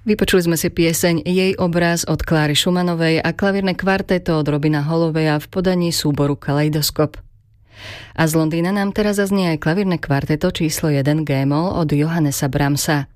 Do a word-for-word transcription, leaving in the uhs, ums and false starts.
Vypočuli sme si pieseň Jej obraz od Kláry Schumannovej a klavírne kvarteto od Robina Holoweya v podaní súboru Kaleidoskop. A z Londýna nám teraz zaznie aj klavírne kvarteto číslo jeden G-moll od Johannesa Brahmsa.